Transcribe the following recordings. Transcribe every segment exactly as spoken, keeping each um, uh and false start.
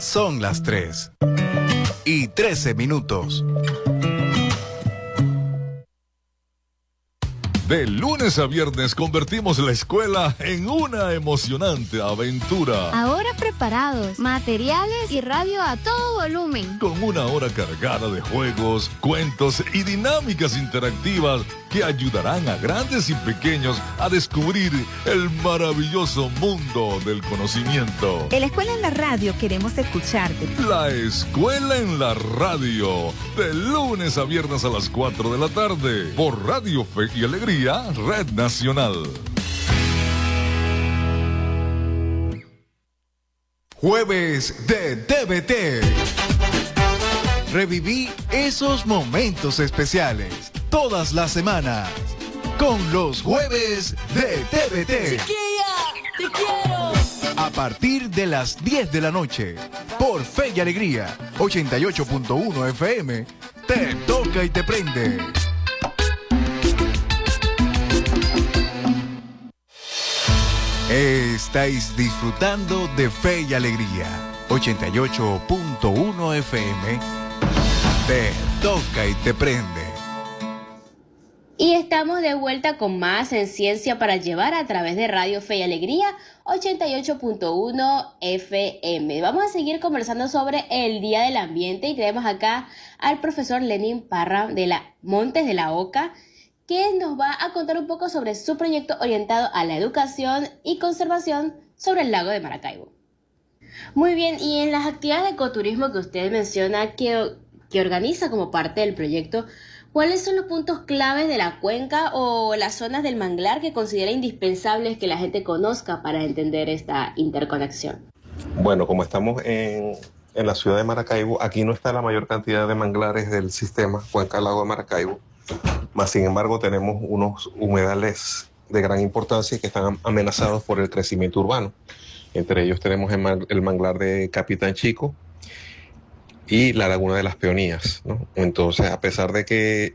Son las tres y trece minutos. De lunes a viernes convertimos la escuela en una emocionante aventura. Ahora preparados, materiales y radio a todo volumen. Con una hora cargada de juegos, cuentos y dinámicas interactivas que ayudarán a grandes y pequeños a descubrir el maravilloso mundo del conocimiento. En la escuela en la radio queremos escucharte. La escuela en la radio, de lunes a viernes a las cuatro de la tarde, por Radio Fe y Alegría, Red Nacional. Jueves de T V T. Reviví esos momentos especiales todas las semanas con los Jueves de T V T. ¡Chiquilla! ¡Te quiero! A partir de las diez de la noche, por Fe y Alegría, ochenta y ocho punto uno F M, te toca y te prende. Estáis disfrutando de Fe y Alegría, ochenta y ocho punto uno F M, te toca y te prende. Y estamos de vuelta con más en Ciencia para Llevar a través de Radio Fe y Alegría, ochenta y ocho punto uno F M. Vamos a seguir conversando sobre el Día del Ambiente y tenemos acá al profesor Lenin Parra de la Montes de la Oca, que nos va a contar un poco sobre su proyecto orientado a la educación y conservación sobre el lago de Maracaibo. Muy bien, y en las actividades de ecoturismo que usted menciona que, que organiza como parte del proyecto, ¿cuáles son los puntos claves de la cuenca o las zonas del manglar que considera indispensables que la gente conozca para entender esta interconexión? Bueno, como estamos en, en la ciudad de Maracaibo, aquí no está la mayor cantidad de manglares del sistema Cuenca-Lago de Maracaibo. Más sin embargo, tenemos unos humedales de gran importancia que están amenazados por el crecimiento urbano. Entre ellos tenemos el, man, el manglar de Capitán Chico y la Laguna de las Peonías, ¿no? Entonces, a pesar de que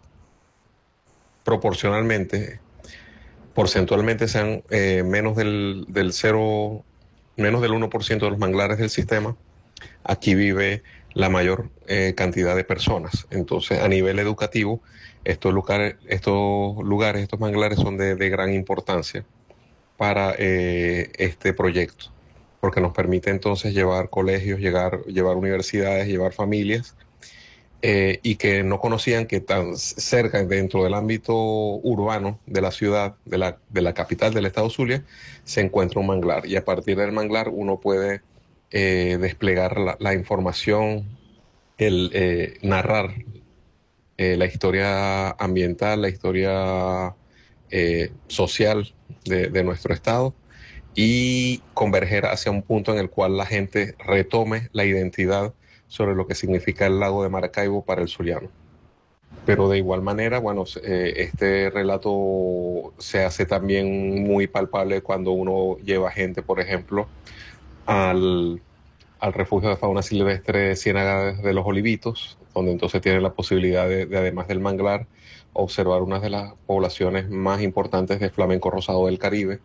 proporcionalmente, porcentualmente sean eh, menos del, del cero, menos del uno por ciento de los manglares del sistema, aquí vive la mayor eh, cantidad de personas. Entonces, a nivel educativo, estos lugares, estos, lugares, estos manglares son de, de gran importancia para eh, este proyecto, porque nos permite entonces llevar colegios, llegar, llevar universidades, llevar familias, eh, y que no conocían que tan cerca, dentro del ámbito urbano de la ciudad, de la, de la capital del estado Zulia, se encuentra un manglar. Y a partir del manglar uno puede eh, desplegar la, la información, el eh, narrar eh, la historia ambiental, la historia eh, social de, de nuestro estado, y converger hacia un punto en el cual la gente retome la identidad sobre lo que significa el lago de Maracaibo para el zuliano. Pero de igual manera, bueno, eh, este relato se hace también muy palpable cuando uno lleva gente, por ejemplo, al, al refugio de fauna silvestre Ciénaga de los Olivitos, donde entonces tiene la posibilidad de, de, además del manglar, observar una de las poblaciones más importantes de flamenco rosado del Caribe.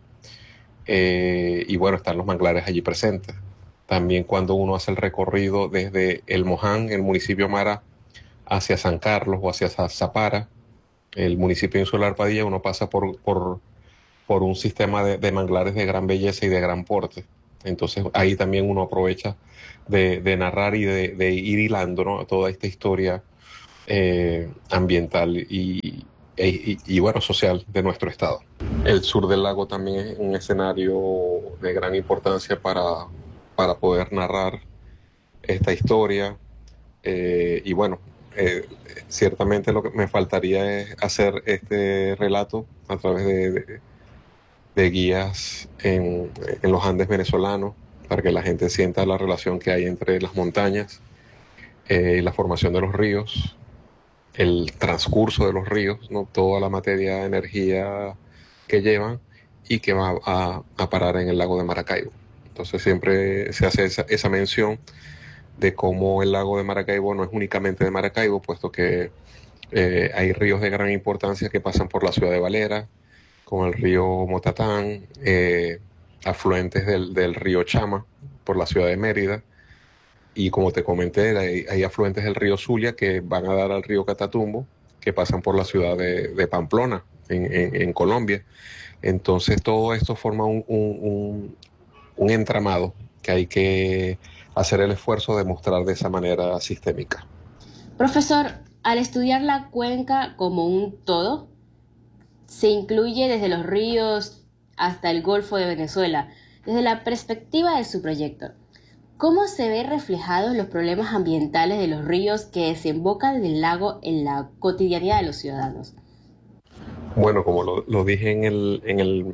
Eh, y bueno, están los manglares allí presentes. También cuando uno hace el recorrido desde El Moján, el municipio Mara, hacia San Carlos o hacia Zapara, el municipio insular Padilla, uno pasa por, por, por un sistema de, de manglares de gran belleza y de gran porte. Entonces ahí también uno aprovecha de, de narrar y de, de ir hilando, ¿no?, toda esta historia eh, ambiental y, y, y bueno, social de nuestro estado. El sur del lago también es un escenario de gran importancia para, para poder narrar esta historia. Eh, y bueno, eh, ciertamente lo que me faltaría es hacer este relato a través de, de, de guías en, en los Andes venezolanos, para que la gente sienta la relación que hay entre las montañas, eh, la formación de los ríos, el transcurso de los ríos, ¿no?, toda la materia, energía que llevan y que va a, a parar en el lago de Maracaibo. Entonces siempre se hace esa, esa mención de cómo el lago de Maracaibo no es únicamente de Maracaibo, puesto que eh, hay ríos de gran importancia que pasan por la ciudad de Valera, como el río Motatán, eh, afluentes del, del río Chama por la ciudad de Mérida, y como te comenté, hay, hay afluentes del río Zulia que van a dar al río Catatumbo, que pasan por la ciudad de, de Pamplona, en, en, en Colombia. Entonces todo esto forma un, un, un, un entramado que hay que hacer el esfuerzo de mostrar de esa manera sistémica. Profesor, al estudiar la cuenca como un todo, se incluye desde los ríos hasta el Golfo de Venezuela, desde la perspectiva de su proyecto. ¿Cómo se ven reflejados los problemas ambientales de los ríos que desembocan del lago en la cotidianidad de los ciudadanos? Bueno, como lo, lo dije en el, en el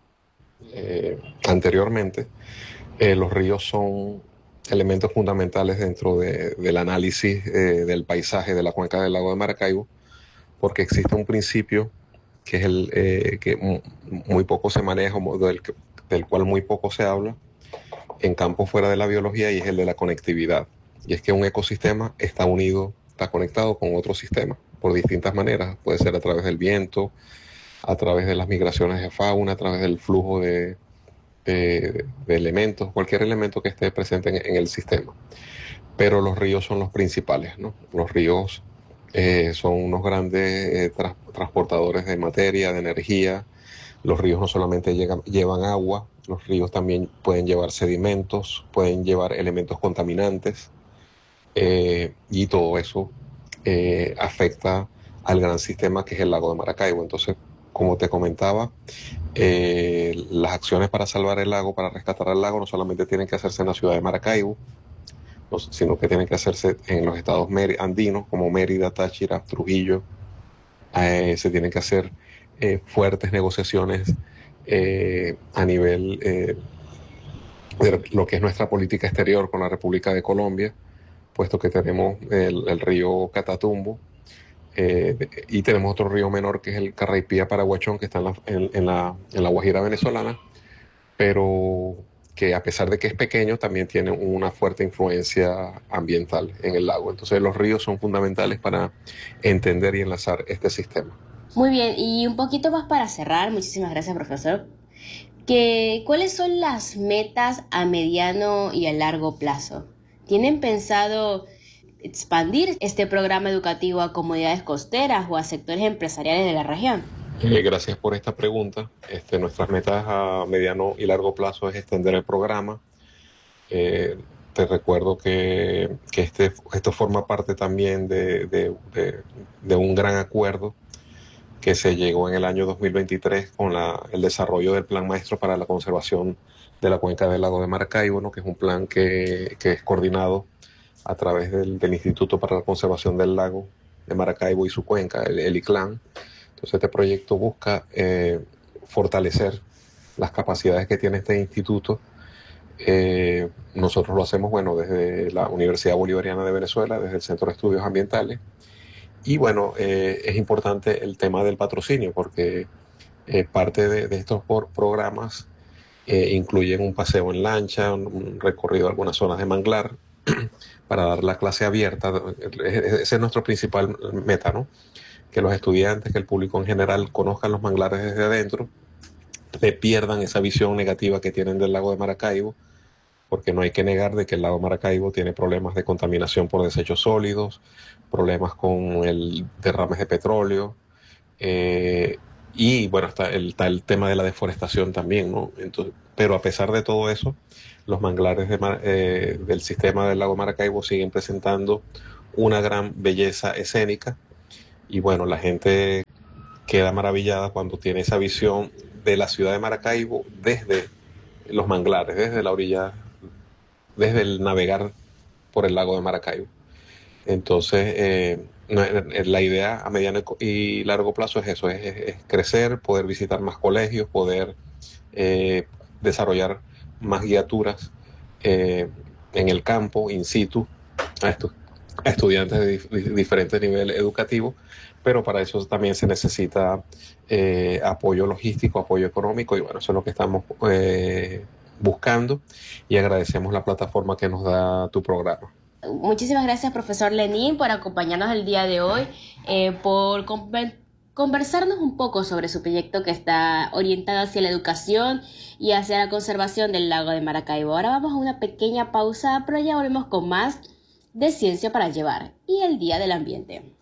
eh, anteriormente, eh, los ríos son elementos fundamentales dentro de, del análisis eh, del paisaje de la cuenca del lago de Maracaibo, porque existe un principio que es el eh, que muy poco se maneja, del, del cual muy poco se habla en campos fuera de la biología, y es el de la conectividad. Y es que un ecosistema está unido, está conectado con otro sistema por distintas maneras. Puede ser a través del viento, a través de las migraciones de fauna, a través del flujo de, de, de elementos, cualquier elemento que esté presente en, en el sistema. Pero los ríos son los principales, ¿no? Los ríos eh, son unos grandes eh, tra transportadores de materia, de energía. Los ríos no solamente llegan, llevan agua, los ríos también pueden llevar sedimentos, pueden llevar elementos contaminantes, eh, y todo eso eh, afecta al gran sistema que es el lago de Maracaibo. Entonces, como te comentaba, eh, las acciones para salvar el lago, para rescatar el lago, no solamente tienen que hacerse en la ciudad de Maracaibo, no, sino que tienen que hacerse en los estados andinos como Mérida, Táchira, Trujillo. Eh, se tienen que hacer eh, fuertes negociaciones eh, a nivel eh, de lo que es nuestra política exterior con la República de Colombia, puesto que tenemos el, el río Catatumbo, eh, y tenemos otro río menor que es el Carraipía-Paraguachón, que está en la, en, en, la, en la Guajira venezolana, pero que a pesar de que es pequeño, también tiene una fuerte influencia ambiental en el lago. Entonces los ríos son fundamentales para entender y enlazar este sistema. Muy bien, y un poquito más para cerrar, muchísimas gracias, profesor. Que, ¿cuáles son las metas a mediano y a largo plazo? ¿Tienen pensado expandir este programa educativo a comunidades costeras o a sectores empresariales de la región? Eh, gracias por esta pregunta. Este, nuestras metas a mediano y largo plazo es extender el programa. Eh, te recuerdo que, que este, esto forma parte también de, de, de, de un gran acuerdo que se llegó en el año dos mil veintitrés con la, el desarrollo del Plan Maestro para la Conservación de la Cuenca del Lago de Maracaibo, ¿no? Que es un plan que, que es coordinado a través del, del Instituto para la Conservación del Lago de Maracaibo y su cuenca, el, el ICLAN. Entonces este proyecto busca eh, fortalecer las capacidades que tiene este instituto. Eh, nosotros lo hacemos, bueno, desde la Universidad Bolivariana de Venezuela, desde el Centro de Estudios Ambientales. Y bueno, eh, es importante el tema del patrocinio, porque eh, parte de, de estos por, programas eh, incluyen un paseo en lancha, un, un recorrido a algunas zonas de manglar, para dar la clase abierta. Ese es nuestro principal meta, ¿no? Que los estudiantes, que el público en general conozcan los manglares desde adentro, le pierdan esa visión negativa que tienen del lago de Maracaibo, porque no hay que negar de que el lago Maracaibo tiene problemas de contaminación por desechos sólidos, problemas con el derrames de petróleo, eh, y bueno, está el, está el tema de la deforestación también, ¿no? Entonces, pero a pesar de todo eso, los manglares de, eh, del sistema del lago Maracaibo siguen presentando una gran belleza escénica, y bueno, la gente queda maravillada cuando tiene esa visión de la ciudad de Maracaibo desde los manglares, desde la orilla, desde el navegar por el lago de Maracaibo. Entonces, eh, la idea a mediano y largo plazo es eso, es, es crecer, poder visitar más colegios, poder eh, desarrollar más guiaturas eh, en el campo, in situ, a, estu a estudiantes de dif diferentes niveles educativos, pero para eso también se necesita eh, apoyo logístico, apoyo económico, y bueno, eso es lo que estamos eh, buscando, y agradecemos la plataforma que nos da tu programa. Muchísimas gracias, profesor Lenín, por acompañarnos el día de hoy, eh, por conversarnos un poco sobre su proyecto que está orientado hacia la educación y hacia la conservación del lago de Maracaibo. Ahora vamos a una pequeña pausa, pero ya volvemos con más de Ciencia para Llevar y el Día del Ambiente.